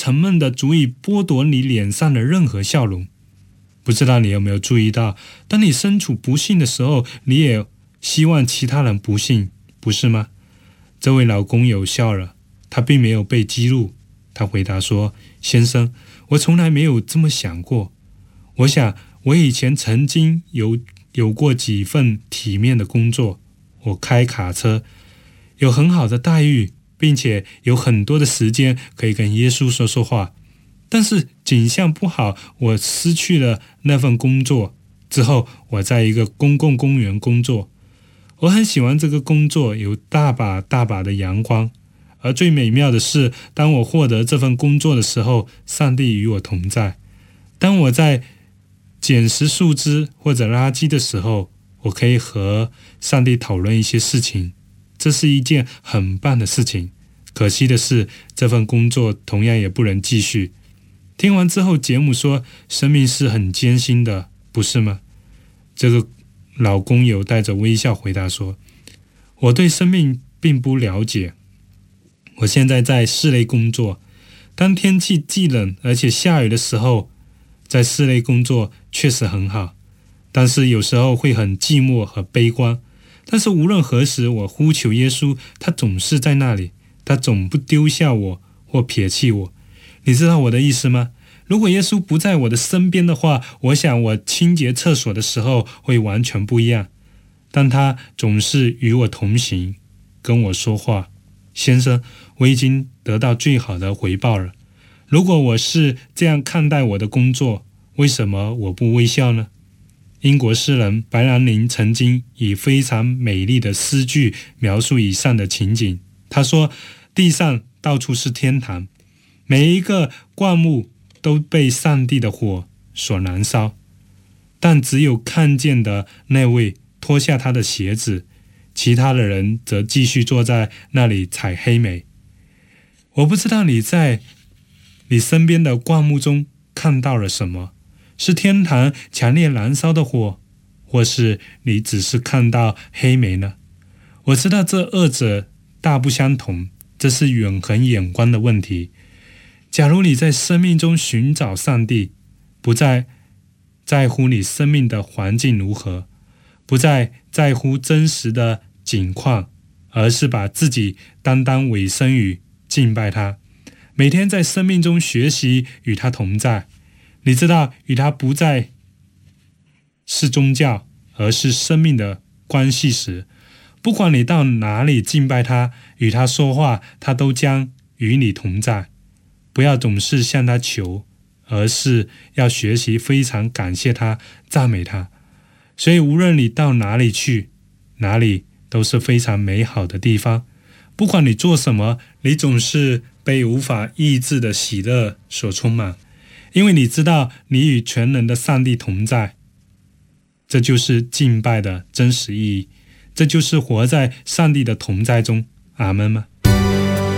沉闷的足以剥夺你脸上的任何笑容。不知道你有没有注意到，当你身处不幸的时候，你也希望其他人不幸，不是吗？这位老工友笑了，他并没有被激怒。他回答说：先生，我从来没有这么想过。我想我以前曾经有过几份体面的工作，我开卡车，有很好的待遇，并且有很多的时间可以跟耶稣说说话。但是景象不好，我失去了那份工作之后，我在一个公共公园工作。我很喜欢这个工作，有大把大把的阳光。而最美妙的是，当我获得这份工作的时候，上帝与我同在。当我在捡拾树枝或者垃圾的时候，我可以和上帝讨论一些事情，这是一件很棒的事情。可惜的是，这份工作同样也不能继续。听完之后，杰姆说：生命是很艰辛的，不是吗？这个老工友带着微笑回答说：我对生命并不了解。我现在在室内工作，当天气既冷而且下雨的时候，在室内工作确实很好，但是有时候会很寂寞和悲观。但是无论何时我呼求耶稣，他总是在那里，他总不丢下我或撇弃我。你知道我的意思吗？如果耶稣不在我的身边的话，我想我清洁厕所的时候会完全不一样。但他总是与我同行，跟我说话。先生，我已经得到最好的回报了。如果我是这样看待我的工作，为什么我不微笑呢？英国诗人白兰宁曾经以非常美丽的诗句描述以上的情景。他说：地上到处是天堂，每一个灌木都被上帝的火所燃烧，但只有看见的那位脱下他的鞋子，其他的人则继续坐在那里采黑莓。我不知道你在你身边的灌木中看到了什么，是天堂强烈燃烧的火，或是你只是看到黑莓呢？我知道这二者大不相同，这是永恒眼光的问题。假如你在生命中寻找上帝，不再在乎你生命的环境如何，不再在乎真实的景况，而是把自己当委身于敬拜他，每天在生命中学习与他同在。你知道，与他不再是宗教，而是生命的关系时，不管你到哪里敬拜他，与他说话，他都将与你同在。不要总是向他求，而是要学习非常感谢他，赞美他。所以无论你到哪里去，哪里都是非常美好的地方。不管你做什么，你总是被无法抑制的喜乐所充满，因为你知道你与全能的上帝同在。这就是敬拜的真实意义，这就是活在上帝的同在中。阿们吗？